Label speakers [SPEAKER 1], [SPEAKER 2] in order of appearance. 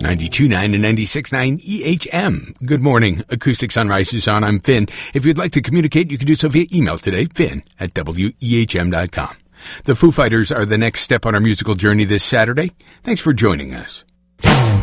[SPEAKER 1] 92.9 and 96.9 EHM. Good morning. Acoustic Sunrise is on. I'm Finn. If you'd like to communicate, you can do so via email today, finn@wehm.com. The Foo Fighters are the next step on our musical journey this Saturday. Thanks for joining us.